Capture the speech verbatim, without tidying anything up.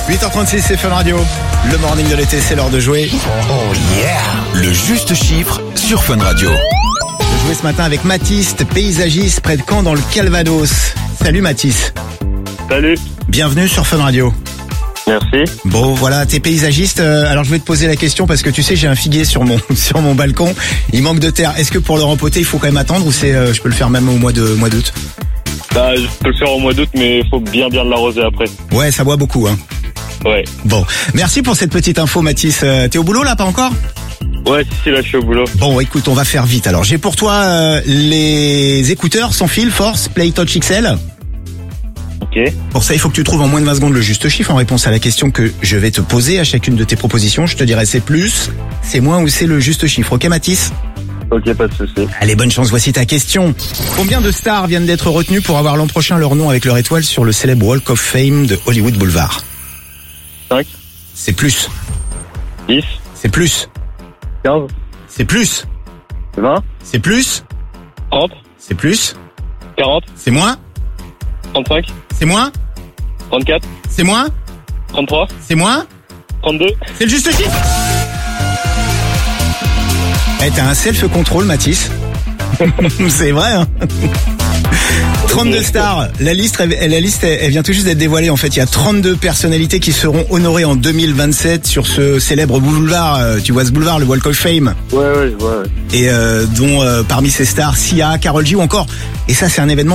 huit heures trente-six, c'est Fun Radio. Le morning de l'été, c'est l'heure de jouer. Oh yeah. Le juste chiffre sur Fun Radio. Je jouais ce matin avec Mathis, paysagiste près de Caen dans le Calvados. Salut Mathis. Salut. Bienvenue sur Fun Radio. Merci. Bon, voilà, t'es paysagiste. Euh, alors je vais te poser la question parce que tu sais, j'ai un figuier sur mon sur mon balcon. Il manque de terre. Est-ce que pour le rempoter, il faut quand même attendre ou c'est euh, je peux le faire même au mois de mois d'août? Bah, je peux le faire au mois d'août, mais il faut bien bien l'arroser après. Ouais, ça boit beaucoup, hein. Ouais. Bon, merci pour cette petite info, Mathis. Euh, t'es au boulot là, pas encore? Ouais, si, si, là, je suis au boulot. Bon, écoute, on va faire vite. Alors, j'ai pour toi euh, les écouteurs sans fil Force Play Touch X L. Ok. Pour ça, il faut que tu trouves en moins de vingt secondes le juste chiffre en réponse à la question que je vais te poser à chacune de tes propositions. Je te dirai c'est plus, c'est moins ou c'est le juste chiffre. Ok, Mathis? Ok, pas de souci. Allez, bonne chance, voici ta question. Combien de stars viennent d'être retenues pour avoir l'an prochain leur nom avec leur étoile sur le célèbre Walk of Fame de Hollywood Boulevard? cinq. C'est plus. dix. C'est plus. quinze. C'est plus. vingt. C'est plus. trente. C'est plus. quarante. C'est moins. trente-cinq. C'est moins. trente-quatre. C'est moins. trente-trois. C'est moins. trente-deux. C'est le juste chiffre. Eh, t'as un self-control, Mathis. C'est vrai, hein. trente-deux stars. La liste, la liste, elle vient tout juste d'être dévoilée. En fait, il y a trente-deux personnalités qui seront honorées en deux mille vingt-sept sur ce célèbre boulevard. Tu vois ce boulevard, le Walk of Fame. Ouais, ouais, je vois, ouais. Et euh, dont euh, parmi ces stars, Sia, Karol G ou encore. Et ça, c'est un événement